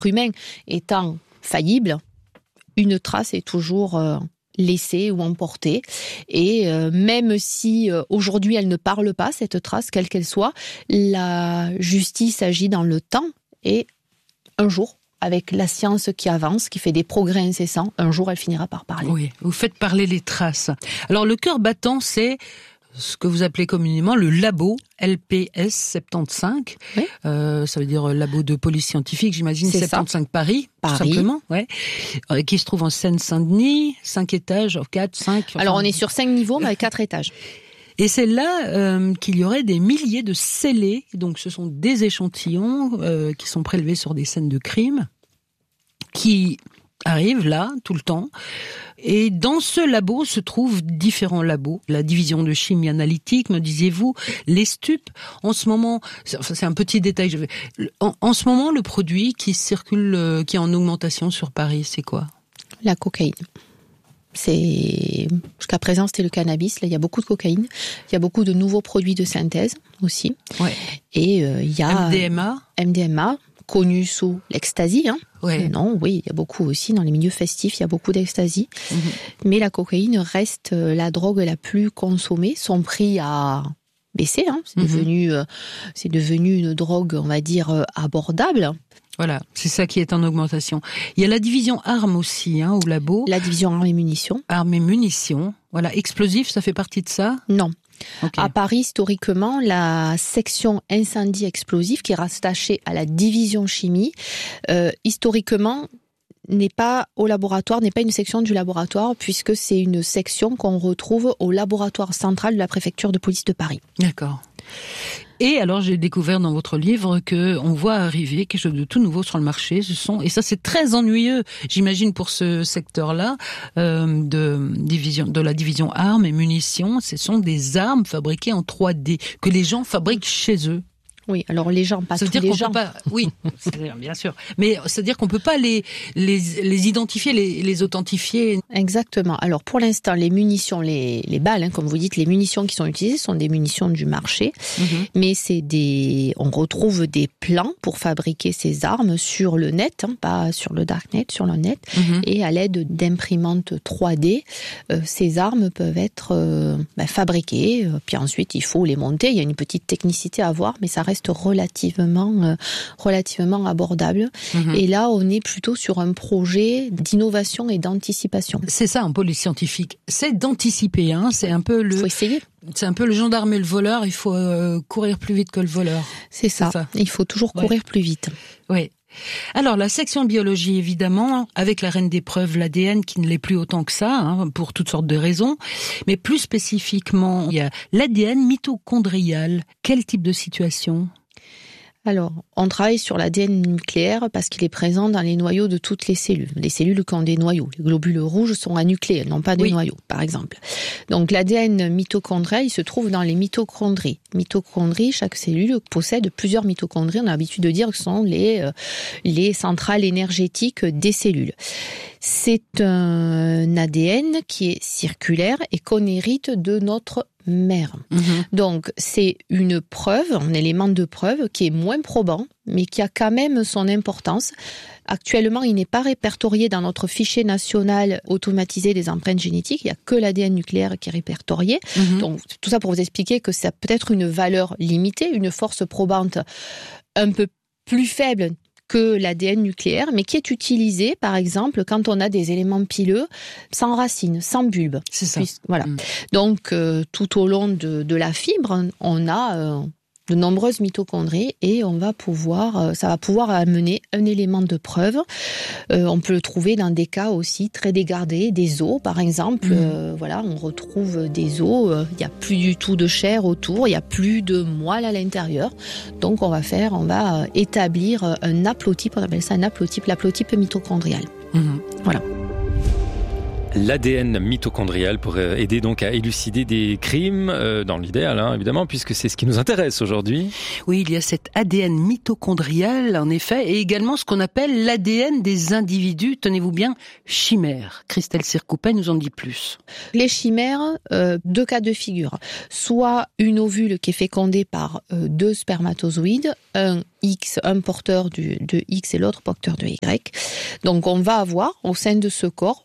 humain étant faillible, une trace est toujours laissée ou emportée. Et même si aujourd'hui elle ne parle pas, cette trace, quelle qu'elle soit, la justice agit dans le temps et un jour, avec la science qui avance, qui fait des progrès incessants, un jour elle finira par parler. Oui, vous faites parler les traces. Alors le cœur battant, c'est ce que vous appelez communément le labo LPS 75. Oui. Ça veut dire labo de police scientifique, j'imagine, C'est 75 Paris, tout simplement. Ouais. Qui se trouve en Seine-Saint-Denis, 5 étages, 4, 5... Enfin... Alors on est sur 5 niveaux, mais avec 4 étages. Et c'est là qu'il y aurait des milliers de scellés, donc ce sont des échantillons qui sont prélevés sur des scènes de crime, qui arrivent là, tout le temps. Et dans ce labo se trouvent différents labos. La division de chimie analytique, me disiez-vous, les stupes. En ce moment, c'est un petit détail, en ce moment, le produit qui circule, qui est en augmentation sur Paris, c'est quoi ? La cocaïne. Jusqu'à présent, c'était le cannabis. Là, il y a beaucoup de cocaïne. Il y a beaucoup de nouveaux produits de synthèse aussi. Ouais. Et il y a MDMA, connu sous l'ecstasy. Ouais. Non, oui, il y a beaucoup aussi dans les milieux festifs. Il y a beaucoup d'ecstasy. Mm-hmm. Mais la cocaïne reste la drogue la plus consommée. Son prix a baissé. C'est devenu une drogue, on va dire, abordable. Voilà, c'est ça qui est en augmentation. Il y a la division armes aussi, au labo. La division armes et munitions. Armes et munitions. Voilà, explosifs, ça fait partie de ça ? Non. Okay. À Paris, historiquement, la section incendie explosif, qui est rattachée à la division chimie, historiquement, n'est pas au laboratoire, n'est pas une section du laboratoire, puisque c'est une section qu'on retrouve au laboratoire central de la préfecture de police de Paris. D'accord. Et alors, j'ai découvert dans votre livre que on voit arriver quelque chose de tout nouveau sur le marché. Et ça, c'est très ennuyeux, j'imagine, pour ce secteur-là, de la division armes et munitions. Ce sont des armes fabriquées en 3D, que les gens fabriquent chez eux. Oui, alors les gens, pas tous les gens. Oui, bien sûr. Mais c'est-à-dire qu'on peut pas les identifier, les authentifier. Exactement. Alors pour l'instant, les munitions, les balles, comme vous dites, les munitions qui sont utilisées sont des munitions du marché. Mm-hmm. Mais on retrouve des plans pour fabriquer ces armes sur le net, pas sur le darknet, sur le net. Mm-hmm. Et à l'aide d'imprimantes 3D, ces armes peuvent être fabriquées. Puis ensuite, il faut les monter. Il y a une petite technicité à avoir, mais ça reste relativement abordable. Mmh. Et là, on est plutôt sur un projet d'innovation et d'anticipation. C'est ça, un peu les scientifiques. C'est d'anticiper, c'est un peu faut essayer. C'est un peu le gendarme et le voleur. Il faut courir plus vite que le voleur. C'est ça. Il faut toujours courir plus vite. Oui. Alors, la section biologie, évidemment, avec la reine des preuves, l'ADN, qui ne l'est plus autant que ça, pour toutes sortes de raisons. Mais plus spécifiquement, il y a l'ADN mitochondrial. Quel type de situation ? Alors, on travaille sur l'ADN nucléaire parce qu'il est présent dans les noyaux de toutes les cellules. Les cellules qui ont des noyaux. Les globules rouges sont anucléés, non pas des noyaux, par exemple. Donc, l'ADN mitochondrial, il se trouve dans les mitochondries. Mitochondries, chaque cellule possède plusieurs mitochondries. On a l'habitude de dire que ce sont les centrales énergétiques des cellules. C'est un ADN qui est circulaire et qu'on hérite de notre mère. Mmh. Donc, c'est une preuve, un élément de preuve qui est moins probant, mais qui a quand même son importance. Actuellement, il n'est pas répertorié dans notre fichier national automatisé des empreintes génétiques. Il n'y a que l'ADN nucléaire qui est répertorié. Mmh. Donc, tout ça pour vous expliquer que ça peut être une valeur limitée, une force probante un peu plus faible que l'ADN nucléaire, mais qui est utilisé, par exemple, quand on a des éléments pileux sans racines, sans bulbe. C'est ça. Voilà. Donc, tout au long de la fibre, on a de nombreuses mitochondries et ça va pouvoir amener un élément de preuve. On peut le trouver dans des cas aussi très dégradés, des os, par exemple. On retrouve des os, il n'y a plus du tout de chair autour, il n'y a plus de moelle à l'intérieur. Donc, on va établir un haplotype, on appelle ça un haplotype, l'haplotype mitochondrial. Voilà. l'ADN mitochondrial pour aider donc à élucider des crimes, dans l'idéal évidemment, puisque c'est ce qui nous intéresse aujourd'hui. Oui, il y a cet ADN mitochondrial en effet, et également ce qu'on appelle l'ADN des individus, tenez-vous bien, chimères. Christelle Sircoupet nous en dit plus. Les chimères, 2 cas de figure. Soit une ovule qui est fécondée par 2 spermatozoïdes, un X, un porteur de X et l'autre porteur de Y. Donc on va avoir au sein de ce corps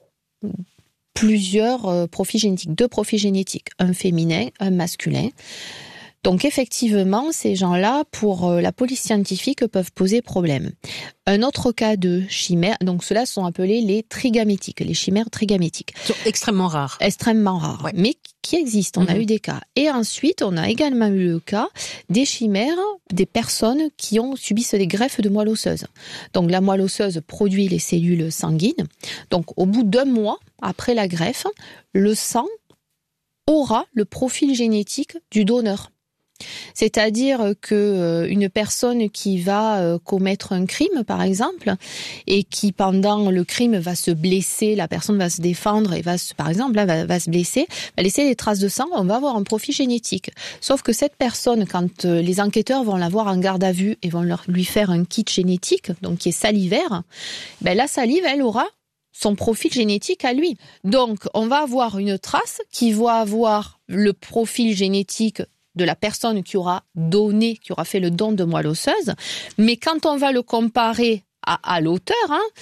plusieurs profils génétiques, 2 profils génétiques, un féminin, un masculin. Donc effectivement, ces gens-là, pour la police scientifique, peuvent poser problème. Un autre cas de chimère, donc ceux-là sont appelés les trigamétiques, les chimères trigamétiques. Ils sont extrêmement rares. Extrêmement rares, ouais. Mais qui existent, on a eu des cas. Et ensuite, on a également eu le cas des chimères, des personnes qui ont subi des greffes de moelle osseuse. Donc la moelle osseuse produit les cellules sanguines. Donc au bout d'1 mois, après la greffe, le sang aura le profil génétique du donneur. C'est-à-dire que une personne qui va commettre un crime, par exemple, et qui pendant le crime va se blesser, la personne va se défendre et va se blesser, va laisser des traces de sang, on va avoir un profil génétique. Sauf que cette personne, quand les enquêteurs vont la voir en garde à vue et vont lui faire un kit génétique, donc qui est salivaire, la salive, elle aura son profil génétique à lui. Donc, on va avoir une trace qui va avoir le profil génétique de la personne qui aura fait le don de moelle osseuse, mais quand on va le comparer à l'auteur,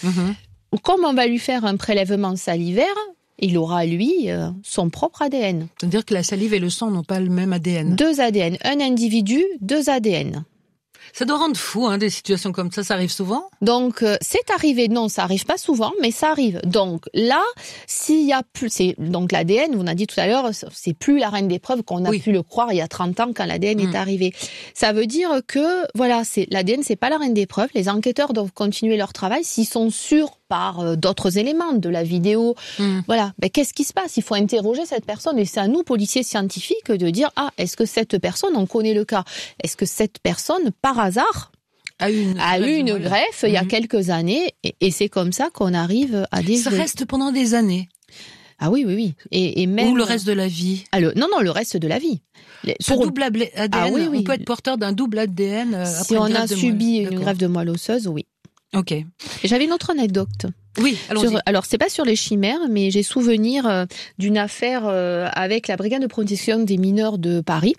comme on va lui faire un prélèvement salivaire, il aura, lui, son propre ADN. C'est-à-dire que la salive et le sang n'ont pas le même ADN. 2 ADN. Un individu, 2 ADN. Ça doit rendre fou, des situations comme ça arrive souvent? Donc, c'est arrivé, non, ça arrive pas souvent, mais ça arrive. Donc, là, s'il y a plus, donc l'ADN, on a dit tout à l'heure, c'est plus la reine des preuves qu'on a pu le croire il y a 30 ans quand l'ADN est arrivé. Ça veut dire que, l'ADN, c'est pas la reine des preuves. Les enquêteurs doivent continuer leur travail s'ils sont sûrs par d'autres éléments, de la vidéo. Qu'est-ce qui se passe? Il faut interroger cette personne et c'est à nous, policiers scientifiques, de dire, est-ce que cette personne, on connaît le cas, est-ce que cette personne, par hasard, a eu une greffe il y a quelques années et c'est comme ça qu'on arrive à des... Ça reste pendant des années. Ah oui. Et même... Ou le reste de la vie. Non, le reste de la vie. Double ADN, on peut être porteur d'un double ADN après si on a subi une greffe de moelle osseuse, oui. Ok. Et j'avais une autre anecdote. Oui, allons-y. Alors, c'est pas sur les chimères, mais j'ai souvenir d'une affaire avec la brigade de protection des mineurs de Paris,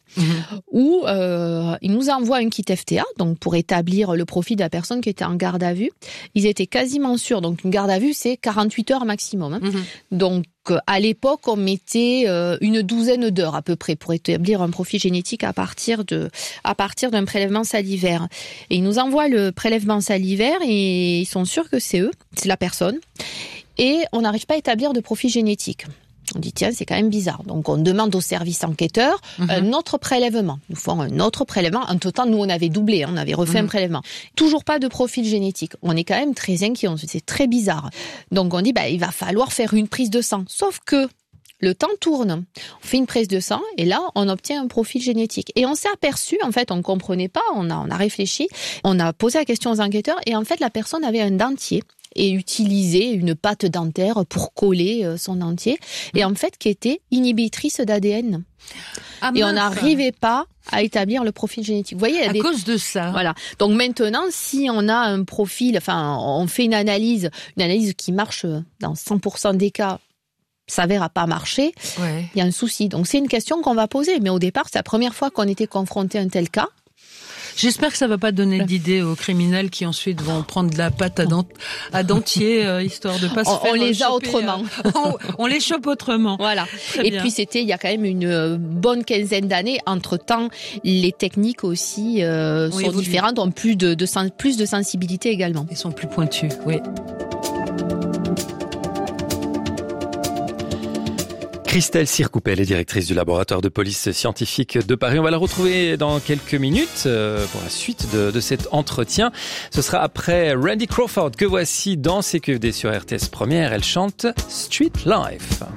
où ils nous envoient un kit FTA, donc pour établir le profil de la personne qui était en garde à vue. Ils étaient quasiment sûrs. Donc, une garde à vue, c'est 48 heures maximum. Donc, à l'époque, on mettait une douzaine d'heures à peu près pour établir un profil génétique à partir d'un prélèvement salivaire. Et ils nous envoient le prélèvement salivaire et ils sont sûrs que c'est eux, c'est la personne. Et on n'arrive pas à établir de profil génétique. On dit, tiens, c'est quand même bizarre. Donc, on demande au service enquêteur un autre prélèvement. Nous font un autre prélèvement. En tout temps, nous, on avait doublé, on avait refait un prélèvement. Toujours pas de profil génétique. On est quand même très inquiets. C'est très bizarre. Donc, on dit, il va falloir faire une prise de sang. Sauf que le temps tourne. On fait une prise de sang et là, on obtient un profil génétique. Et on s'est aperçu, en fait, on ne comprenait pas, on a réfléchi, on a posé la question aux enquêteurs et en fait, la personne avait un dentier et utilisait une pâte dentaire pour coller son dentier et en fait, qui était inhibitrice d'ADN. Et on n'arrivait pas à établir le profil génétique. Vous voyez, à cause de ça. Voilà. Donc maintenant, si on a un profil, on fait une analyse qui marche dans 100% des cas, s'avère à pas marcher, il y a un souci. Donc c'est une question qu'on va poser. Mais au départ, c'est la première fois qu'on était confronté à un tel cas. J'espère que ça va pas donner d'idées aux criminels qui ensuite vont prendre de la pâte à dentier, histoire de pas se faire on les a choper, autrement. On les chope autrement. Voilà. Et puis il y a quand même une bonne quinzaine d'années. Entre-temps, les techniques aussi sont différentes, ont plus de sensibilité également. Elles sont plus pointues, oui. Christelle Sircoupet, elle est directrice du laboratoire de police scientifique de Paris. On va la retrouver dans quelques minutes pour la suite de cet entretien. Ce sera après Randy Crawford que voici dans CQFD sur RTS Première. Elle chante Street Life.